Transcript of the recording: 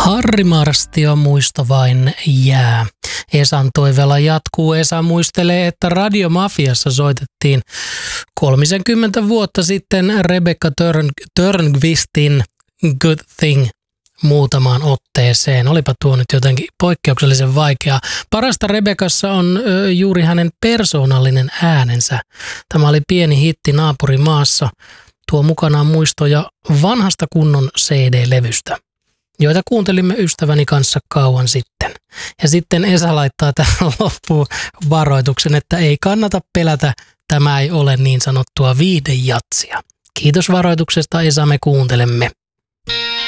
Harri-Marstio muisto vain jää. Esan toiveella jatkuu. Esa muistelee, että Radiomafiassa soitettiin 30 vuotta sitten Rebecca Törnqvistin Good Thing muutamaan otteeseen. Olipa tuo nyt jotenkin poikkeuksellisen vaikeaa. Parasta Rebekassa on juuri hänen persoonallinen äänensä. Tämä oli pieni hitti naapurimaassa. Tuo mukanaan muistoja vanhasta kunnon CD-levystä, joita kuuntelimme ystäväni kanssa kauan sitten. Ja sitten Esa laittaa tähän loppuun varoituksen, että ei kannata pelätä, tämä ei ole niin sanottua viihdejatsia. Kiitos varoituksesta, Esa, me kuuntelemme.